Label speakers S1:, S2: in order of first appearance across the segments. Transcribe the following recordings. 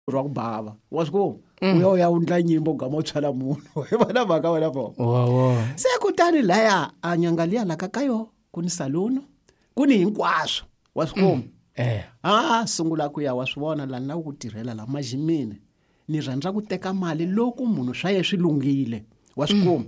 S1: ro baba wasiko uyoya undla nyimbo gama uthwala munhu ebana baka wena bo sekutani laya anyangalia la kakayo kuni salon kuni hinkwaswo wasiko sungula ku ya waswivona la na ku tirhela la majimini ni rhandza ku teka mali loko munhu swa ye swilungile wasiko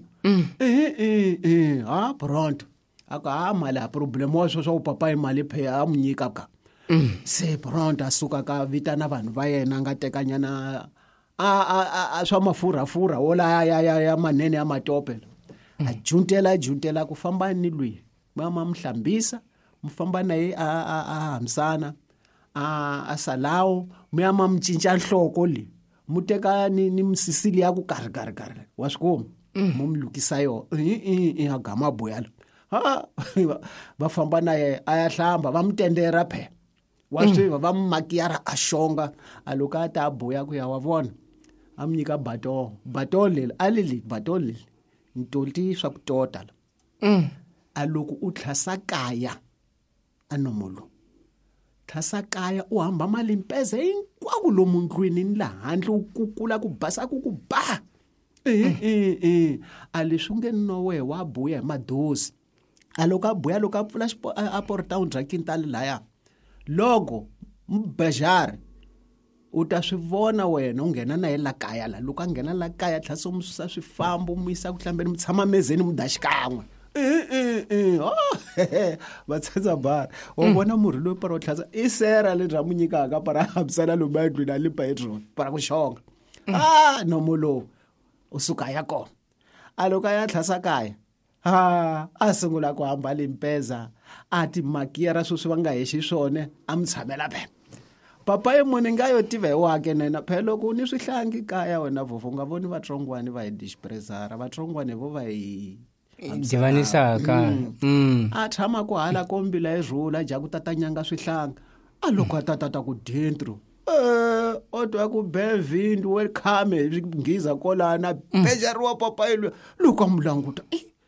S1: pronto aka mali a problem wa swo papa imali phe a munyika ka se pronto asuka ka vitana vanhu va yena nga tekanyana a swa mafurha wola ya manene ya matope a juntela ku famba ni lui mama mhlambisa mfamba naye a hamsana a salawo muyama mcinca nhloko le muteka ni msisili ya ku karigari wasiko mumlukisa yo agama boyalo va famba naye aya hlamba va mutendera phe waswiva va mmakiyara ashonga aloka ta boya ku ya wa vona amnyika bato leli ntolti swa ku tota aloko u tlhasa kaya anomolo tlhasa kaya u hamba malimpeze hinkwako lomu ndlwini ni la handle u kukula ku basa ku ba a leswi nge no we wa buya hi madozi aloko a buya loko a pfula a portown drakintali laya logo mbejari u ta swi vona wena u nghena na ye la kaya la loko a nghena la kaya tlhasa mu susa swifambo mu yisa ku hlambeni mu tshama mezeni mu da xikan'we va tsatsa bara wa vona murhi loyi para u tlhasa i sera le bya mu nyikaka para hambisana lomu endlwini a lipa hi drone para ku xonga nomo lowu u suka ya kona a loko a ya tlhasa kaya a sungula ku hamba limpeza a timakiyara sweswi va nga hexi swone a mi tshamela phe papa ye munhu nga yo tiva hi wake nena phe loko ni swihlangi kaya wena vovo u nga voni vatsongwani va hi dispresara vatsongwani vo va hi
S2: divanisaka
S1: a tshama ku hala kombila hi rhula ja ku tatanyanga swihlanga a loko a tatata ku dentro odwa ku bevindu welcome nghiza kolana bejariwa papa yelwe loko a mu languta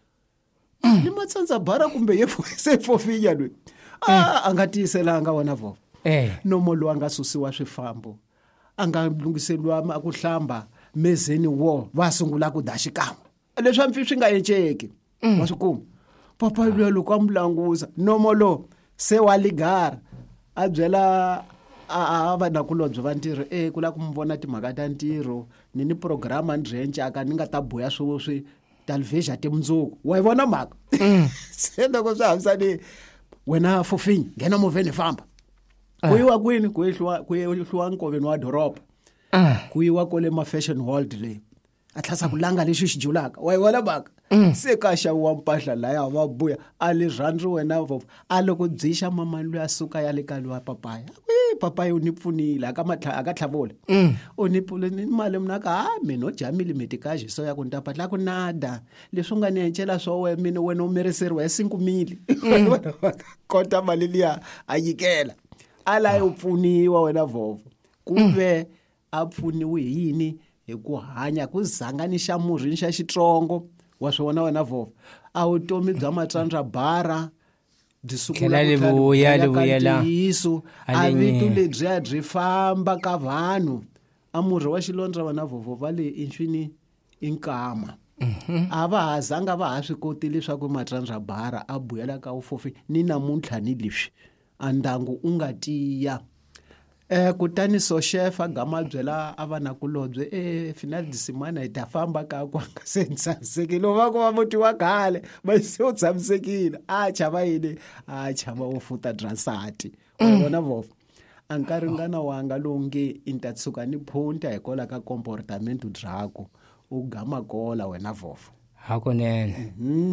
S1: ni matsandza bara kumbe ye se fofinya lwe a nga tiyiselanga wona vovo nomo lo anga susiwa swifambo anga lungiseliwa ku hlamba mezeni wo va sungula ku da xikan'we leswi a mfi swi nga enceki wa swi kuma papa lwe loko a mu langusa nomo lo se wa ligara a byela a vanakulobye va ntirho ku la ku mi vona timhaka ta ntirho ni programa ni rhencaka ni nga ta boya swi talveja timundzuku wa yi vona mhaka se loko swi hambisani wena fofinya nghena movheni famba ku yiwa kwini ku yehliwa nkoveni wa doroba ku yiwa kole ma-fashion world leyi a tlhasa ku langa lexi xi julaka wa yi vona mhaka se ka xaviwa mpahla laya va buya a le rhandzi wena vovo a loko dzixa mamani loyi a suka ya le kaliwa papaya papaya u ni pfunile aka tlhavula u ni pfule ni mali munaka mina o jamile metikaje so ya ku ni ta patla ku nada leswi nga ni encela swo wena u mereseriwa hi 5 mili kota mali liya a yikela ala u pfuniwa wena vovo kumbe a pfuniwe hi yini hi ku hanya ku zanganisha murhini xa xitrongo wa swona wena vovo a vutomi bya matsandza bara byi sukula Yesu a vitu lebyi byi famba ka vanhu a murhi wa xilondza wena vovo va le inxwini inkama a va ha zanga va ha swi koti leswaku matsandza bara a buyela ka ufofi ni namuntlha ni leswi a ndangu u nga tiya kutani so chef agama byela a vanakulobye final disimana hi ta famba ka ku nga se tshamisekile va ku va muti wa khale va se u tshamisekile a chava yini a chava u futa drasati wona vovo a nkaringana wanga lowu nge i ta tshuka ni phunta hi kola ka comportamento byako u gama kola wena vovo
S2: hakunene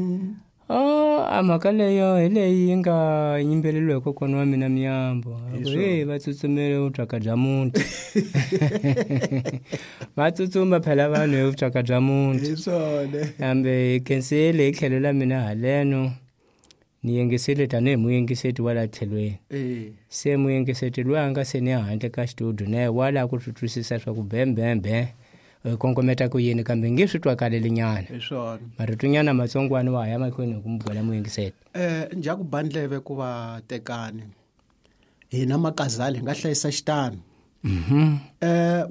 S2: a mhaka leyo hi leyi nga yimbeleliwe kokwana wa mina Miyambo va tsutsumele vutswaka bya muti va tsutsuma phela vanhu hi vutswaka bya muti kambe kensile hi tlhelo la mina haleno ni yingisile tanihi muyingiseti wa la tlhelweni se muyingiseti loyi a nga se ni handle ka studio naye wala ku twisisa swa ku bembembe kongometa ku yini kambe nge swi twakaleli nyana marito nyana matsongwana wa ya makhweni ku mbula muyingiseti
S1: nja ku bandleve ku va tekani hina makazali nga hlayisa xitano
S2: Mhm.